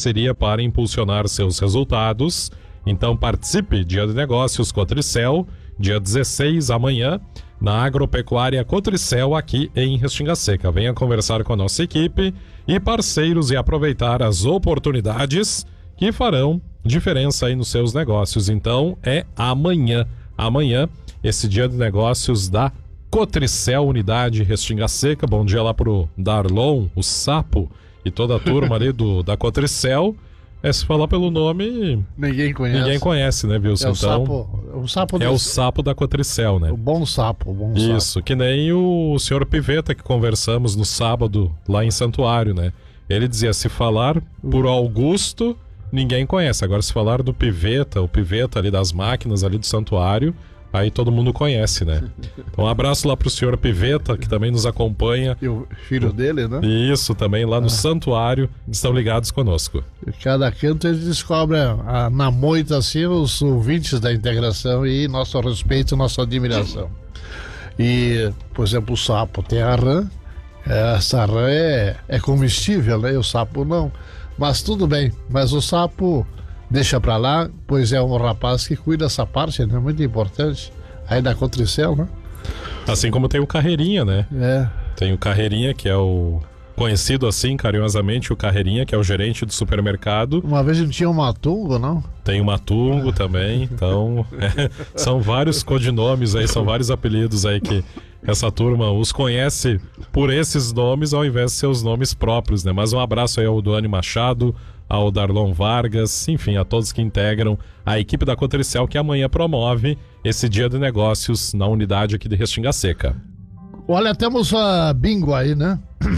seria para impulsionar seus resultados. Então participe, Dia de Negócios Cotricel, dia 16, amanhã, na Agropecuária Cotricel, aqui em Restinga Seca. Venha conversar com a nossa equipe e parceiros e aproveitar as oportunidades que farão diferença aí nos seus negócios. Então é amanhã, esse Dia de Negócios da Cotricel, Unidade Restinga Seca. Bom dia lá pro Darlon, o Sapo e toda a turma ali da Cotricel. Se falar pelo nome, ninguém conhece, né, Wilson? O sapo é o sapo da Cotricel, né? O bom sapo. Isso, que nem o senhor Piveta que conversamos no sábado lá em Santuário, né? Ele dizia, se falar por Augusto, ninguém conhece. Agora, se falar do Piveta, o Piveta ali das máquinas ali do Santuário, aí todo mundo conhece, né? Então, um abraço lá pro senhor Piveta, que também nos acompanha. E o filho dele, né? Isso, também lá no Santuário, estão ligados conosco. Cada canto ele descobre na moita, assim, os ouvintes da integração e nosso respeito, nossa admiração. E, por exemplo, o sapo tem a rã. Essa rã é comestível, né? E o sapo não. Mas tudo bem, mas o sapo deixa pra lá, pois é um rapaz que cuida dessa parte, né? Muito importante. Aí da Cotricel, né? Assim como tem o Carreirinha, né? Tem o Carreirinha, que é o conhecido assim, carinhosamente, o Carreirinha, que é o gerente do supermercado. Uma vez não tinha o Matungo, não? Tem o Matungo também, então são vários codinomes aí, são vários apelidos aí que essa turma os conhece por esses nomes ao invés de seus nomes próprios, né? Mas um abraço aí ao Duane Machado, ao Darlon Vargas, enfim, a todos que integram a equipe da Cotricel, que amanhã promove esse Dia de Negócios na unidade aqui de Restinga Seca. Olha, temos a bingo aí, né?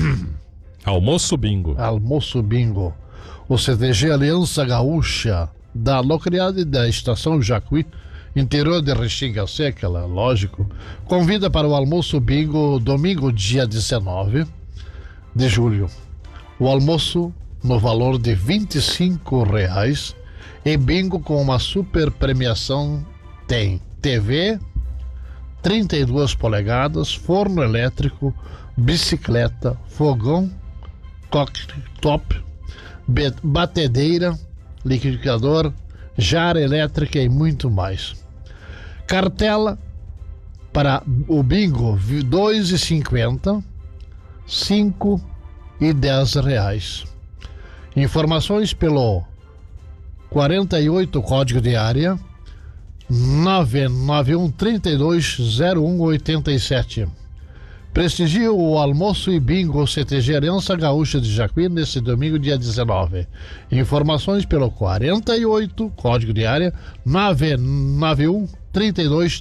Almoço bingo. O CTG Aliança Gaúcha, da localidade da Estação Jacuí, interior de Restinga Seca, lógico, convida para o almoço bingo domingo, dia 19 de julho. O almoço no valor de R$25 e bingo com uma super premiação tem TV 32 polegadas, forno elétrico, bicicleta, fogão, cooktop, batedeira, liquidificador, jarra elétrica e muito mais. Cartela para o bingo R$2,50, R$5 e R$10. Informações pelo 48 código de área 991 32 0187. Prestigie o almoço e bingo CTG Aliança Gaúcha de Jacuí nesse domingo, dia 19. Informações pelo 48 código de área 991 32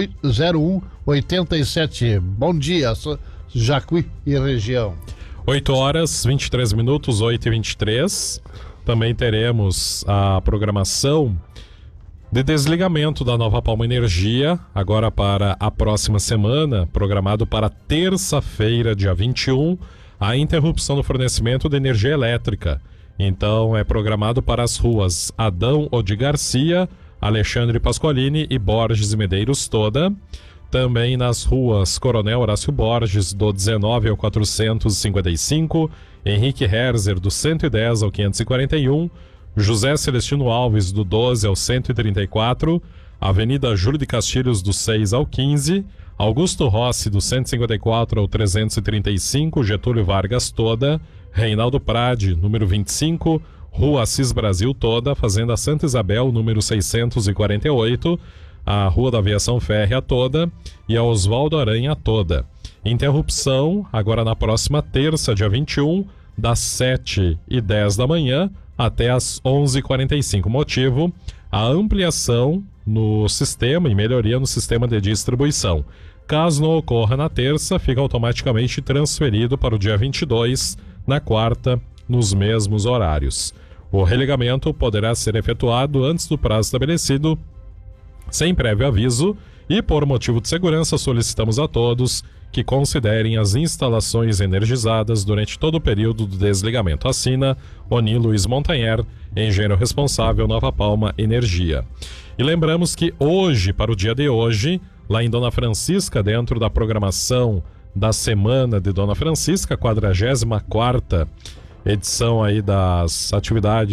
0187. Bom dia, Jacuí e região. 8h23, 8h23. Também teremos a programação de desligamento da Nova Palma Energia, agora para a próxima semana, programado para terça-feira, dia 21, a interrupção do fornecimento de energia elétrica. Então é programado para as ruas Adão Odi Garcia, Alexandre Pasqualini e Borges e Medeiros toda. Também nas ruas Coronel Horácio Borges, do 19 ao 455, Henrique Herzer, do 110 ao 541, José Celestino Alves, do 12 ao 134, Avenida Júlio de Castilhos, do 6 ao 15, Augusto Rossi, do 154 ao 335, Getúlio Vargas toda, Reinaldo Prade, número 25, Rua Assis Brasil toda, Fazenda Santa Isabel, número 648, a Rua da Aviação Férrea toda e a Oswaldo Aranha toda. Interrupção agora na próxima terça, dia 21, das 7h10 da manhã até as 11h45. Motivo, a ampliação no sistema e melhoria no sistema de distribuição. Caso não ocorra na terça, fica automaticamente transferido para o dia 22, na quarta, nos mesmos horários. O religamento poderá ser efetuado antes do prazo estabelecido, sem prévio aviso, e por motivo de segurança solicitamos a todos que considerem as instalações energizadas durante todo o período do desligamento. Assina Oni Luiz Montanher, engenheiro responsável, Nova Palma Energia. E lembramos que hoje, para o dia de hoje, lá em Dona Francisca, dentro da programação da Semana de Dona Francisca, 44ª edição aí das atividades